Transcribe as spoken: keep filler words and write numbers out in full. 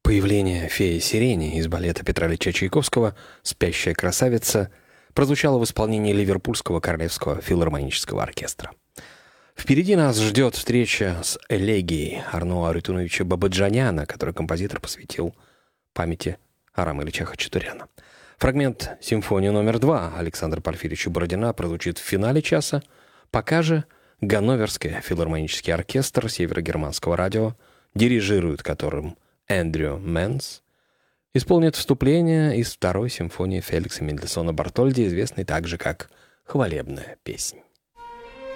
Появление феи Сирени из балета Петра Ильича Чайковского «Спящая красавица» прозвучало в исполнении Ливерпульского королевского филармонического оркестра. Впереди нас ждет встреча с элегией Арно Арутуновича Бабаджаняна, который композитор посвятил памяти Арама Ильича Хачатуряна. Фрагмент симфонии номер два Александра Порфирьевича Бородина прозвучит в финале часа. Пока же Ганноверский филармонический оркестр Северогерманского радио, дирижирует которым Эндрю Менс, исполнит вступление из второй симфонии Феликса Мендельсона Бартольди, известной также как «Хвалебная песнь».